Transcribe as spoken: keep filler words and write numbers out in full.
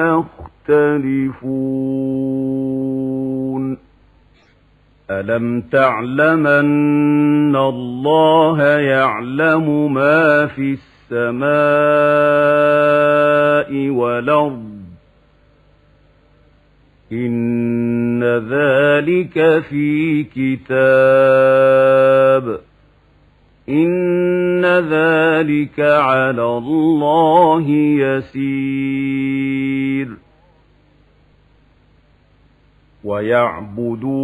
يختلفون ألم تعلم أن الله يعلم ما في السماء والأرض إن ذلك في كتاب إن ذلك على الله يسير ويعبدون